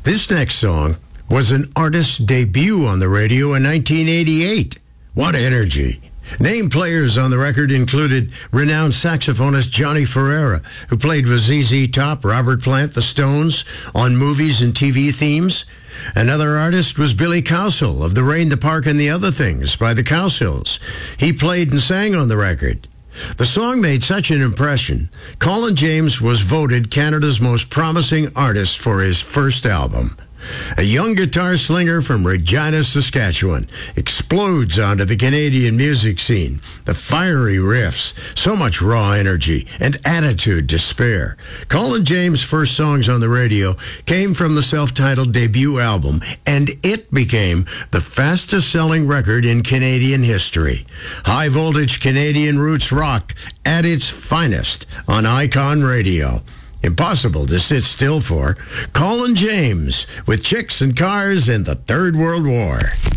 This next song was an artist's debut on the radio in 1988. What energy! Name players on the record included renowned saxophonist Johnny Ferreira, who played with ZZ Top, Robert Plant, The Stones on movies and TV themes. Another artist was Billy Cowsill of The Rain, the Park, and the Other Things by the Cowsills. He played and sang on the record. The song made such an impression, Colin James was voted Canada's most promising artist for his first album. A young guitar slinger from Regina, Saskatchewan, explodes onto the Canadian music scene. The fiery riffs, so much raw energy, and attitude to spare. Colin James' first songs on the radio came from the self-titled debut album, and it became the fastest-selling record in Canadian history. High-voltage Canadian roots rock at its finest on Icon Radio. Impossible to sit still for. Colin James with Chicks and Cars and the Third World War.